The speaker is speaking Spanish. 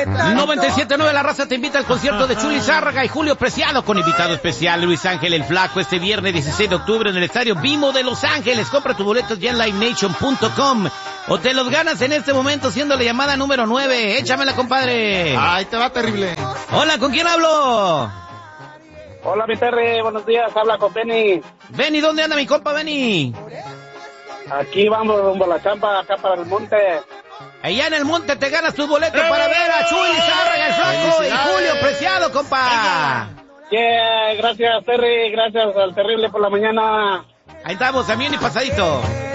97.9 La Raza te invita al concierto de Chuy Lizárraga y Julio Preciado con invitado especial Luis Ángel el Flaco este viernes 16 de octubre en el Estadio Bimbo de Los Ángeles. Compra tus boletos ya en livenation.com o te los ganas en este momento siendo la llamada número 9. Échamela, compadre. Ay, te va terrible. Hola, ¿con quién hablo? Hola, mi Terry, buenos días, habla con Benny. Benny, ¿dónde anda mi compa Benny? Aquí vamos rumbo a la chamba, acá para el monte. Allá en el monte te ganas tus boletos para ver a Chuy Lizárraga el Flaco y Julio Preciado, compa. Yeah, gracias Terry, gracias al Terrible por la mañana. Ahí estamos, también y pasadito.